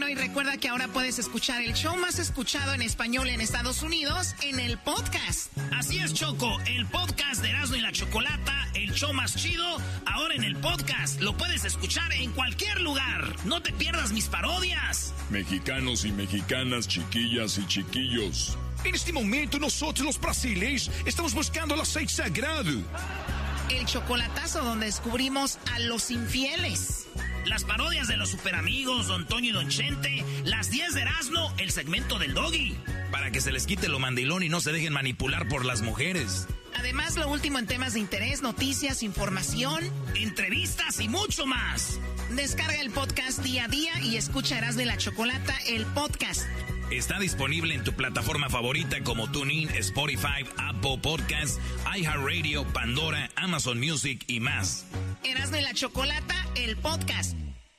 Bueno, y recuerda que ahora puedes escuchar el show más escuchado en español en Estados Unidos en el podcast. Así es, Choco, el podcast de Erasmo y la Chocolata, el show más chido, ahora en el podcast. Lo puedes escuchar en cualquier lugar. No te pierdas mis parodias. Mexicanos y mexicanas, chiquillas y chiquillos. En este momento nosotros los brasileños estamos buscando el aceite sagrado. El chocolatazo donde descubrimos a los infieles. Las parodias de los superamigos, Don Toño y Don Chente. Las 10 de Erasmo, el segmento del Doggy. Para que se les quite lo mandilón y no se dejen manipular por las mujeres. Además, lo último en temas de interés, noticias, información, entrevistas y mucho más. Descarga el podcast día a día y escucha Erasmo y la Chocolata, el podcast. Está disponible en tu plataforma favorita como TuneIn, Spotify, Apple Podcasts, iHeartRadio, Pandora, Amazon Music y más. Erasmo y la Chocolata, el podcast.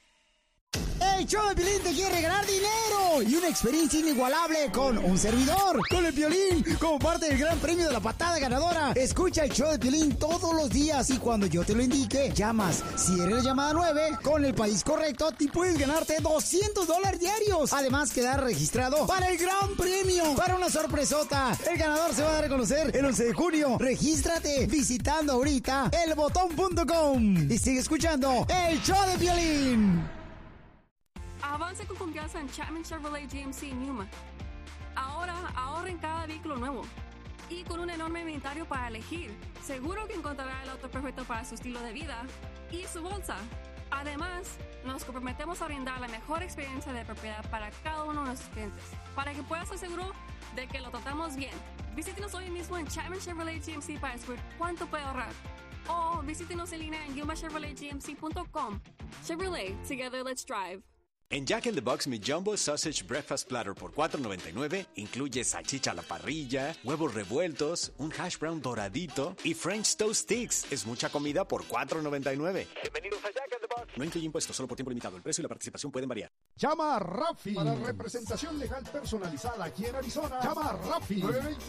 El show de Piolín te quiere regalar dinero y una experiencia inigualable con un servidor, con el Piolín, como parte del gran premio de la patada ganadora. Escucha el show de Piolín todos los días y cuando yo te lo indique, llamas. Si eres la llamada 9, con el país correcto, te puedes ganarte $200 diarios. Además, quedar registrado para el gran premio, para una sorpresota. El ganador se va a dar a conocer el 11 de junio. Regístrate visitando ahorita elbotón.com y sigue escuchando el show de Piolín. Avance con confianza en Chapman Chevrolet GMC en Yuma. Ahora ahorra en cada vehículo nuevo. Y con un enorme inventario para elegir, seguro que encontrará el auto perfecto para su estilo de vida y su bolsa. Además, nos comprometemos a brindar la mejor experiencia de propiedad para cada uno de nuestros clientes, para que puedas estar seguro de que lo tratamos bien. Visítenos hoy mismo en Chapman Chevrolet GMC para descubrir cuánto puede ahorrar. O visítenos en línea en yumachevroletgmc.com. Chevrolet, together let's drive. En Jack in the Box, mi Jumbo Sausage Breakfast Platter por $4.99 incluye salchicha a la parrilla, huevos revueltos, un hash brown doradito y French Toast Sticks. Es mucha comida por $4.99. Bienvenidos a Jack in the Box. No incluye impuestos, solo por tiempo limitado. El precio y la participación pueden variar. Llama a Rafi para representación legal personalizada aquí en Arizona. Llama a Rafi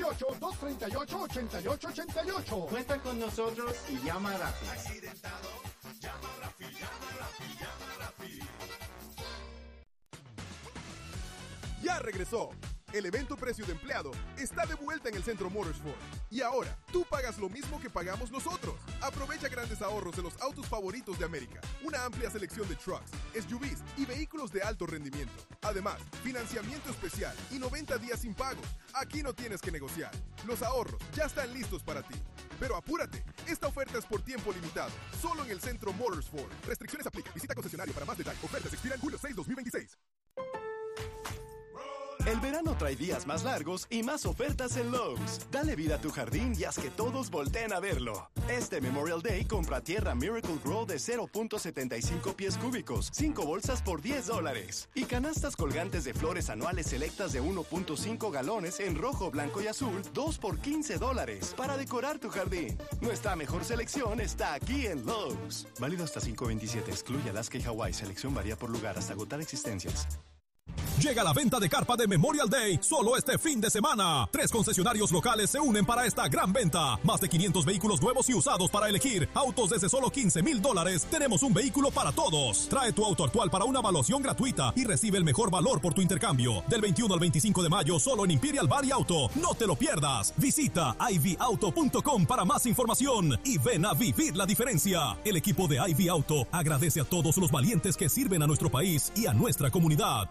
928-238-8888. Cuenta con nosotros y llama a Rafi. Accidentado, llama a Rafi, llama a Rafi, llama a Rafi. Ya regresó. El evento Precio de Empleado está de vuelta en el Centro Motorsport. Y ahora, tú pagas lo mismo que pagamos nosotros. Aprovecha grandes ahorros en los autos favoritos de América. Una amplia selección de trucks, SUVs y vehículos de alto rendimiento. Además, financiamiento especial y 90 días sin pagos. Aquí no tienes que negociar. Los ahorros ya están listos para ti. Pero apúrate, esta oferta es por tiempo limitado. Solo en el Centro Motorsport. Restricciones aplican. Visita concesionario para más detalles. Ofertas expiran julio 6, 2026. El verano trae días más largos y más ofertas en Lowe's. Dale vida a tu jardín y haz que todos volteen a verlo. Este Memorial Day compra tierra Miracle Grow de 0.75 pies cúbicos, 5 bolsas por $10. Y canastas colgantes de flores anuales selectas de 1.5 galones en rojo, blanco y azul, 2 por $15. Para decorar tu jardín. Nuestra mejor selección está aquí en Lowe's. Válido hasta 5/27. Excluye Alaska y Hawái. Selección varía por lugar hasta agotar existencias. Llega la venta de carpa de Memorial Day solo este fin de semana. 3 concesionarios locales se unen para esta gran venta. Más de 500 vehículos nuevos y usados para elegir. Autos desde solo $15,000. Tenemos un vehículo para todos. Trae tu auto actual para una evaluación gratuita y recibe el mejor valor por tu intercambio. Del 21 al 25 de mayo solo en Imperial Valley Auto. No te lo pierdas. Visita ivyauto.com para más información y ven a vivir la diferencia. El equipo de Ivy Auto agradece a todos los valientes que sirven a nuestro país y a nuestra comunidad.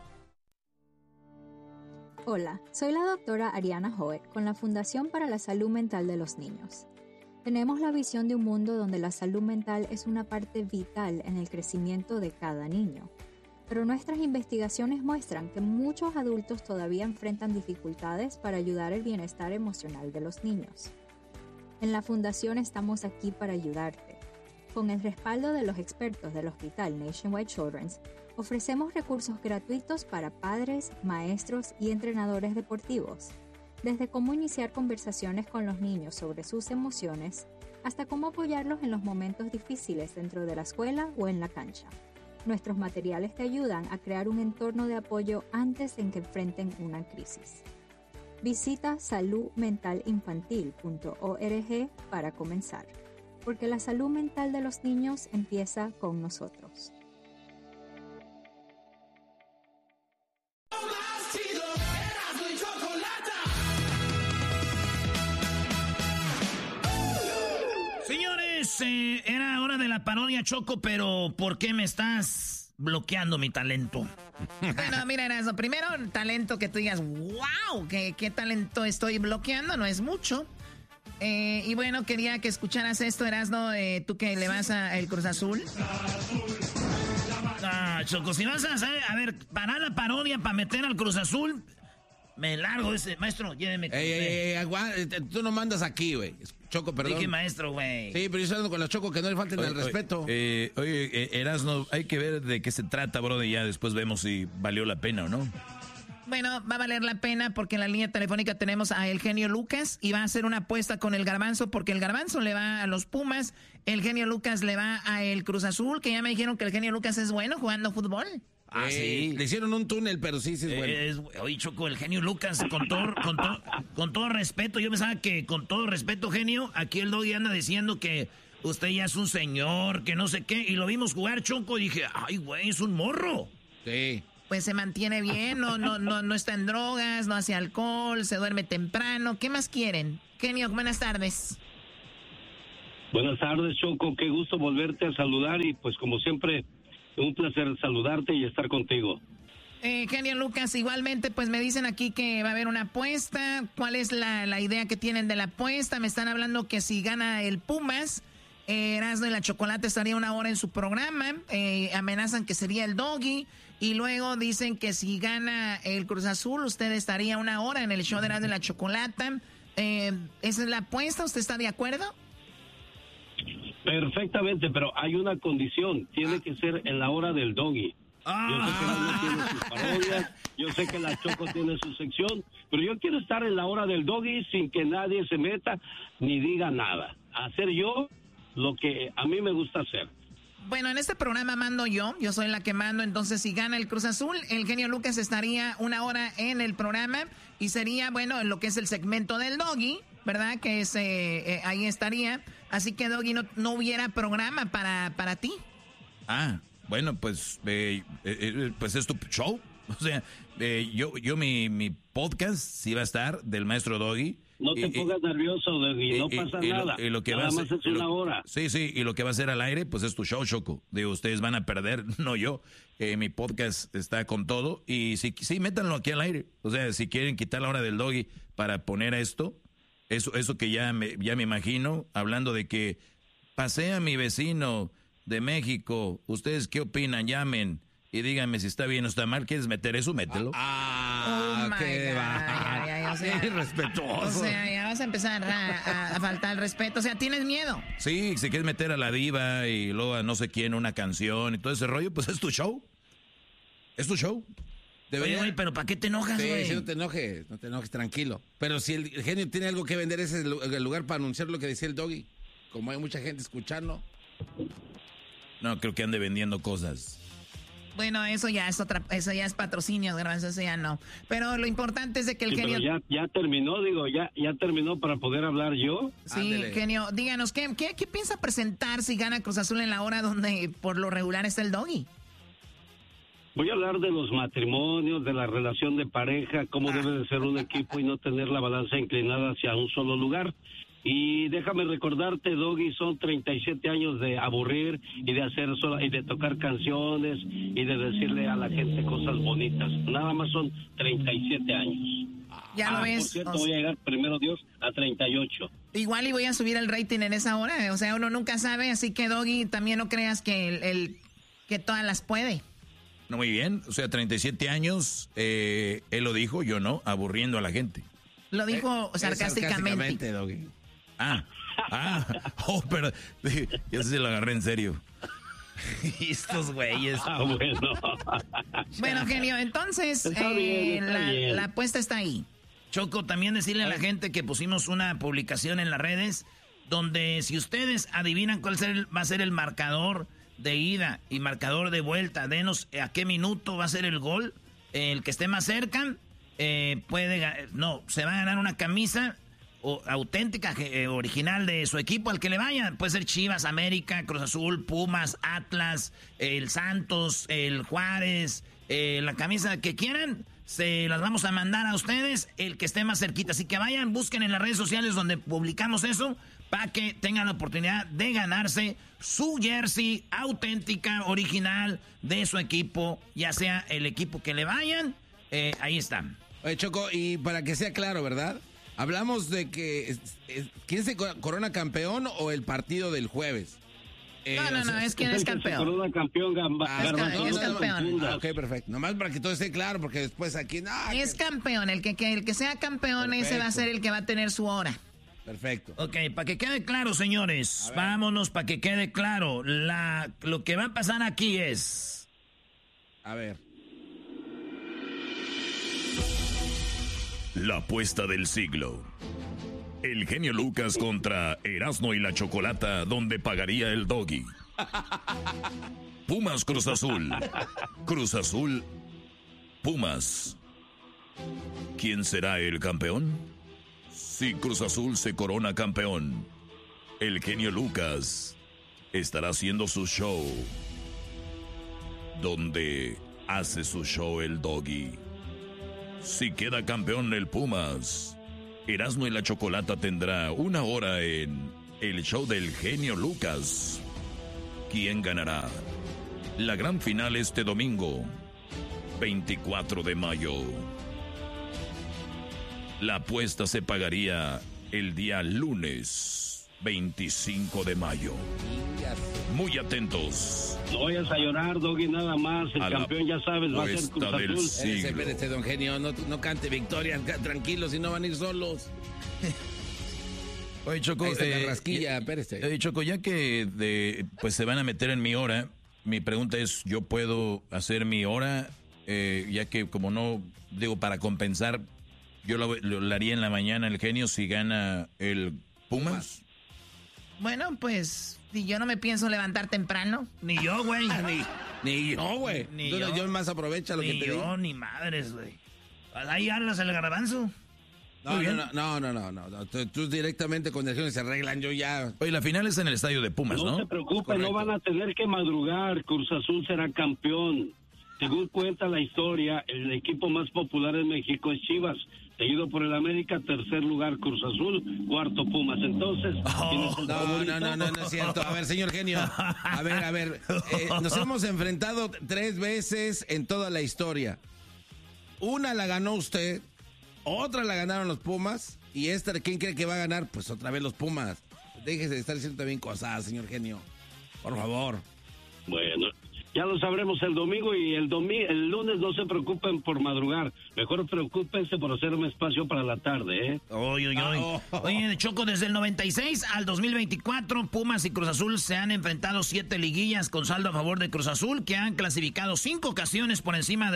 Hola, soy la doctora Ariana Hoet con la Fundación para la Salud Mental de los Niños. Tenemos la visión de un mundo donde la salud mental es una parte vital en el crecimiento de cada niño. Pero nuestras investigaciones muestran que muchos adultos todavía enfrentan dificultades para ayudar el bienestar emocional de los niños. En la Fundación estamos aquí para ayudarte. Con el respaldo de los expertos del Hospital Nationwide Children's, ofrecemos recursos gratuitos para padres, maestros y entrenadores deportivos, desde cómo iniciar conversaciones con los niños sobre sus emociones, hasta cómo apoyarlos en los momentos difíciles dentro de la escuela o en la cancha. Nuestros materiales te ayudan a crear un entorno de apoyo antes de que enfrenten una crisis. Visita saludmentalinfantil.org para comenzar, porque la salud mental de los niños empieza con nosotros. la parodia, Choco, pero ¿por qué me estás bloqueando mi talento? Bueno, mira, Erasmo, primero talento que tú digas, wow, ¿qué talento estoy bloqueando? No es mucho. Y bueno, quería que escucharas esto, Erasmo, tú que le vas al Cruz Azul. Choco, si vas a hacer, a ver, para la parodia, para meter al Cruz Azul, me largo ese, maestro, lléveme. Tú no mandas aquí, güey. Choco, perdón. Dije maestro, güey. Sí, pero yo estoy hablando con los Choco, que no le falten el respeto. Oye, Erasmo, hay que ver de qué se trata, bro, y ya después vemos si valió la pena o no. Bueno, va a valer la pena porque en la línea telefónica tenemos a el genio Lucas y va a hacer una apuesta con el Garbanzo porque el Garbanzo le va a los Pumas, el genio Lucas le va a el Cruz Azul, que ya me dijeron que el genio Lucas es bueno jugando fútbol. Sí. Le hicieron un túnel, pero sí es bueno. Oye, Choco, el genio Lucas, con todo respeto, yo pensaba que con todo respeto, genio, aquí el Doggy anda diciendo que usted ya es un señor, que no sé qué, y lo vimos jugar, Choco, y dije, ay, güey, es un morro. Sí. Pues se mantiene bien, no está en drogas, no hace alcohol, se duerme temprano. ¿Qué más quieren? Genio, buenas tardes. Buenas tardes, Choco. Qué gusto volverte a saludar y pues como siempre, un placer saludarte y estar contigo. Genio Lucas, igualmente pues me dicen aquí que va a haber una apuesta. ¿Cuál es la idea que tienen de la apuesta? Me están hablando que si gana el Pumas, Erasmo y la Chocolate estaría una hora en su programa. Amenazan que sería el Doggy. Y luego dicen que si gana el Cruz Azul, usted estaría una hora en el show de Erasmo y la Chocolata. ¿Esa es la apuesta? ¿Usted está de acuerdo? Perfectamente, pero hay una condición. Tiene que ser en la hora del Doggy. Yo sé que no tiene sus parodias, yo sé que la Choco tiene su sección, pero yo quiero estar en la hora del Doggy sin que nadie se meta ni diga nada. Hacer yo lo que a mí me gusta hacer. Bueno, en este programa mando yo soy la que mando, entonces si gana el Cruz Azul, el genio Lucas estaría una hora en el programa y sería, bueno, lo que es el segmento del Doggy, ¿verdad? Que es, ahí estaría, así que Doggy no hubiera programa para ti. Bueno, pues es tu show, o sea, mi podcast sí va a estar del maestro Doggy. No te pongas nervioso, Doggy, no pasa nada. Nada más es una hora. Sí, y lo que va a ser al aire, pues es tu show, Choco. Digo, ustedes van a perder, no yo. Mi podcast está con todo. Y sí, métanlo aquí al aire. O sea, si quieren quitar la hora del Doggy para poner esto, eso que ya me imagino, hablando de que pasé a mi vecino de México. ¿Ustedes qué opinan? Llamen y díganme si está bien o está mal. ¿Quieres meter eso? Mételo. Qué va. Irrespetuoso. O sea, ya vas a empezar a faltar el respeto. O sea, ¿tienes miedo? Sí, si quieres meter a la diva y luego a no sé quién una canción y todo ese rollo, pues es tu show. Es tu show. Oye, pero ¿para qué te enojas, güey? Sí, no te enojes, tranquilo. Pero si el genio tiene algo que vender, ese es el lugar para anunciar lo que decía el Doggy. Como hay mucha gente escuchando. No, creo que ande vendiendo cosas. Bueno, eso ya es patrocinio, Garbanzo, eso ya no. Pero lo importante es de que el genio... Pero ya terminó, ya terminó para poder hablar yo. Sí, Ándele. Genio, díganos, ¿qué piensa presentar si gana Cruz Azul en la hora donde por lo regular está el Doggy? Voy a hablar de los matrimonios, de la relación de pareja, cómo debe de ser un equipo y no tener la balanza inclinada hacia un solo lugar. Y déjame recordarte, Doggy, son 37 años de aburrir y de hacer y de tocar canciones y de decirle a la gente cosas bonitas. Nada más son 37 años. Ya lo ves. Por cierto, voy a llegar, primero Dios, a 38. Igual y voy a subir el rating en esa hora. O sea, uno nunca sabe, así que, Doggy, también no creas que que todas las puede. No, muy bien. O sea, 37 años, él lo dijo, yo no, aburriendo a la gente. Lo dijo sarcásticamente. Doggy. Pero yo sí lo agarré en serio. Estos güeyes. Bueno, genio, entonces está bien. La apuesta está ahí. Choco, también decirle a la gente que pusimos una publicación en las redes donde si ustedes adivinan cuál va a ser el marcador de ida y marcador de vuelta, denos a qué minuto va a ser el gol, el que esté más cerca se va a ganar una camisa auténtica, original de su equipo al que le vaya. Puede ser Chivas, América, Cruz Azul, Pumas, Atlas, el Santos, el Juárez, la camisa que quieran, se las vamos a mandar a ustedes, el que esté más cerquita. Así que vayan, busquen en las redes sociales donde publicamos eso, para que tengan la oportunidad de ganarse su jersey auténtica, original, de su equipo, ya sea el equipo que le vayan, ahí está. Oye, Choco, y para que sea claro, ¿verdad? Hablamos de que ¿quién se corona campeón o el partido del jueves? No, es quien es campeón. Corona campeón, es campeón. Ok, perfecto. Nomás para que todo esté claro, porque después aquí... es campeón, el que sea campeón, perfecto. Ese va a ser el que va a tener su hora. Perfecto. Ok, para que quede claro, señores, vámonos para que quede claro. Lo que va a pasar aquí es... A ver. La apuesta del siglo. El genio Lucas contra Erasmo y la Chocolata, donde pagaría el Doggy. Pumas Cruz Azul. Cruz Azul, Pumas. ¿Quién será el campeón? Si Cruz Azul se corona campeón, el genio Lucas estará haciendo su show, donde hace su show el Doggy. Si queda campeón el Pumas, Erasmo y la Chocolata tendrá 1 hora en el show del genio Lucas. ¿Quién ganará? La gran final este domingo, 24 de mayo. La apuesta se pagaría el día lunes, 25 de mayo. Muy atentos. No vayas a llorar, Doggy, nada más. El campeón, ya sabes, va a ser Cruz Azul. Espérese, don Genio, no cante victoria, tranquilos, si no van a ir solos. Oye, Choco, Choco, ya que pues se van a meter en mi hora, mi pregunta es, ¿yo puedo hacer mi hora? Ya que como no, digo, para compensar, yo lo haría en la mañana el genio si gana el Pumas. Bueno, pues, si yo no me pienso levantar temprano. Ni yo, güey. Ni yo, güey. Yo más aprovecha lo que te digo. Ni yo, ni madres, güey. Ahí hablas el garbanzo. No. Tú directamente con el genio se arreglan, yo ya. Oye, la final es en el estadio de Pumas, ¿no? No se preocupen, no van a tener que madrugar. Cruz Azul será campeón. Según cuenta la historia, el equipo más popular en México es Chivas, seguido por el América, tercer lugar Cruz Azul, cuarto Pumas. Entonces, no es cierto. A ver, señor genio, a ver, nos hemos enfrentado 3 veces en toda la historia. Una la ganó usted, otra la ganaron los Pumas, y esta, ¿quién cree que va a ganar? Pues otra vez los Pumas. Déjese de estar diciendo también cosas, señor genio. Por favor. Bueno, ya lo sabremos el domingo, y el lunes no se preocupen por madrugar. Mejor preocúpense por hacerme espacio para la tarde, ¿eh? Oye, Choco, desde el 96 al 2024, Pumas y Cruz Azul se han enfrentado 7 liguillas con saldo a favor de Cruz Azul, que han clasificado 5 ocasiones por encima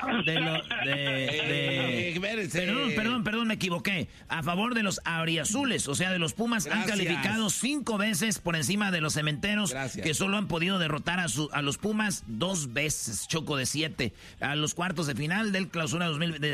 Perdón, me equivoqué. A favor de los auriazules, o sea, de los Pumas. Gracias. Han calificado 5 veces por encima de los cementeros. Gracias. Que solo han podido derrotar a los Pumas 2 veces, Choco, de 7, a los cuartos de final del clausura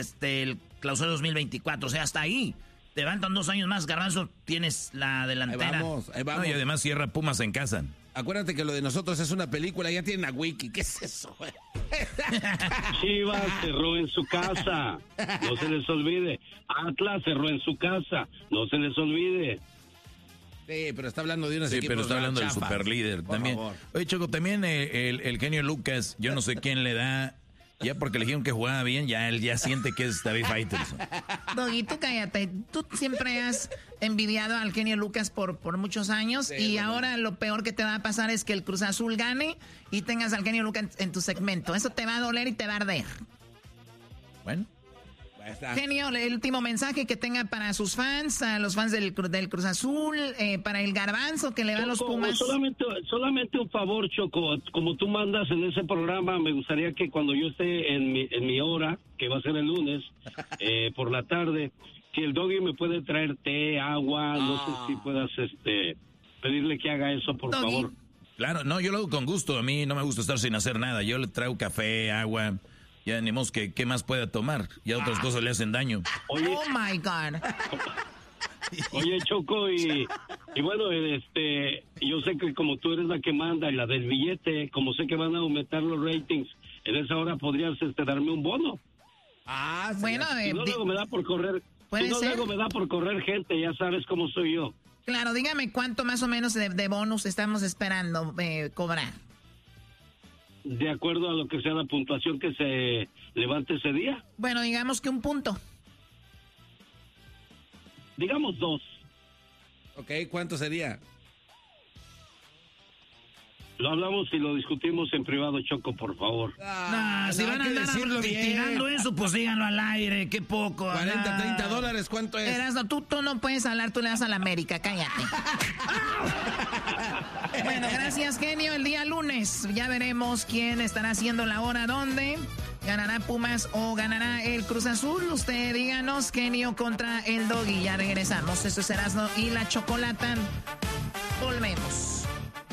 2024. O sea, hasta ahí. Te levantan 2 años más, Garbanzo, tienes la delantera. Ahí vamos. No, y además cierra Pumas en casa. Acuérdate que lo de nosotros es una película, ya tienen a Wiki. ¿Qué es eso, güey? Chivas cerró en su casa, no se les olvide. Atlas cerró en su casa, no se les olvide. Sí, pero está hablando de unos equipos. Sí, pero está hablando del superlíder también. Favor. Oye, Choco, también el genio Lucas, yo no sé quién le da, ya porque le dijeron que jugaba bien, ya él ya siente que es David Faitelson. Doggy, tú cállate. Tú siempre has envidiado al genio Lucas por muchos años, sí, y ahora lo peor que te va a pasar es que el Cruz Azul gane y tengas al genio Lucas en tu segmento. Eso te va a doler y te va a arder. Bueno. Genio, el último mensaje que tenga para sus fans, a los fans del Cruz Azul, para el Garbanzo que le va a los Pumas. Solamente un favor, Choco, como tú mandas en ese programa, me gustaría que cuando yo esté en mi hora, que va a ser el lunes, por la tarde, si el Doggy me puede traer té, agua, no sé si puedas pedirle que haga eso, por Doggy. favor. Claro, no, yo lo hago con gusto, a mí no me gusta estar sin hacer nada, yo le traigo café, agua. Ya ni modo que qué más pueda tomar. Ya otras cosas le hacen daño. Oye, oh my God. Oye, Choco, y bueno, yo sé que como tú eres la que manda y la del billete, como sé que van a aumentar los ratings en esa hora podrías darme un bono. Bueno, si no, luego me da por correr. ¿Puede ser? Luego me da por correr gente, ya sabes cómo soy yo. Claro, dígame cuánto más o menos de bonus estamos esperando cobrar. De acuerdo a lo que sea la puntuación que se levante ese día. Bueno, digamos que 1 punto. Digamos 2. Ok, ¿cuánto sería? Lo hablamos y lo discutimos en privado, Choco, por favor. Si van a andar tirando eso, pues díganlo al aire, qué poco. 40, 30 dólares, ¿cuánto es? Erasno, tú no puedes hablar, tú le das a la América, cállate. Bueno, gracias, genio. El día lunes ya veremos quién estará haciendo la hora dónde. ¿Ganará Pumas o ganará el Cruz Azul? Usted díganos, genio contra el Doggy. Ya regresamos. Eso es Erasno y la Chocolata. Volvemos.